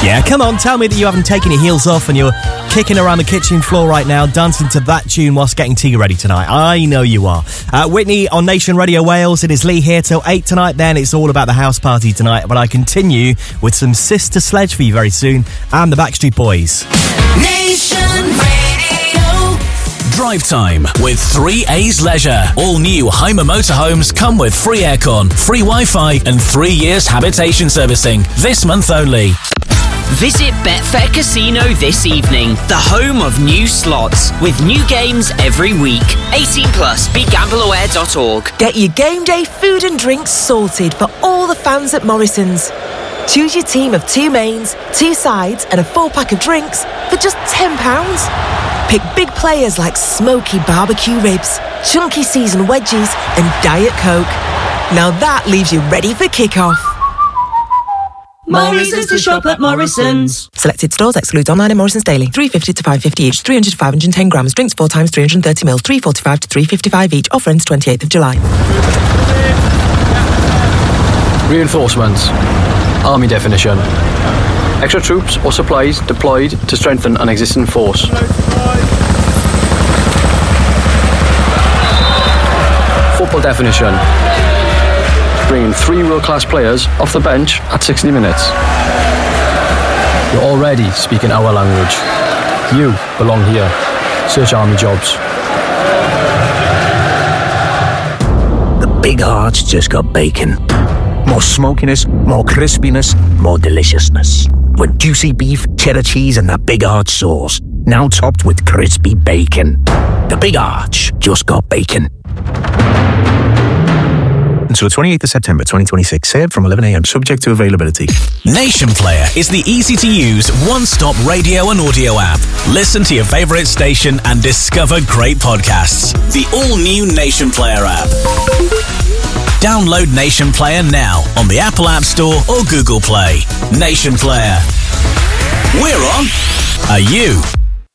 Yeah, come on, tell me that you haven't taken your heels off and you're kicking around the kitchen floor right now, dancing to that tune whilst getting tea ready tonight. I know you are. Whitney on Nation Radio Wales. It is Lee here till 8 tonight. Then it's all about the house party tonight. But I continue with some Sister Sledge for you very soon and the Backstreet Boys. Nation Radio. Drive time with 3A's Leisure. All new Hymer motorhomes come with free aircon, free Wi-Fi and 3 years habitation servicing. This month only. Visit Betfair Casino this evening, the home of new slots, with new games every week. 18 plus, begambleaware.org. Get your game day food and drinks sorted for all the fans at Morrison's. Choose your team of 2 mains, 2 sides and a 4-pack of drinks for just £10. Pick big players like smoky barbecue ribs, chunky seasoned wedges and Diet Coke. Now that leaves you ready for kick-off. More reasons to shop at Morrison's. Selected stores excludes online and Morrison's daily. 350 to 550 each, 300 to 510 grams. Drinks 4 times 330 mils, 345 to 355 each. Offer ends 28th of July. Reinforcements. Army definition. Extra troops or supplies deployed to strengthen an existing force. Football definition. Bringing 3 world-class players off the bench at 60 minutes. You're already speaking our language. You belong here. Search Army Jobs. The Big Arch just got bacon. More smokiness, more crispiness, more deliciousness. With juicy beef, cheddar cheese and that Big Arch sauce. Now topped with crispy bacon. The Big Arch just got bacon. Until 28th of September 2026. Served from 11 a.m. Subject to availability. Nation Player is the easy-to-use, one-stop radio and audio app. Listen to your favourite station and discover great podcasts. The all-new Nation Player app. Download Nation Player now on the Apple App Store or Google Play. Nation Player. We're on. Are you?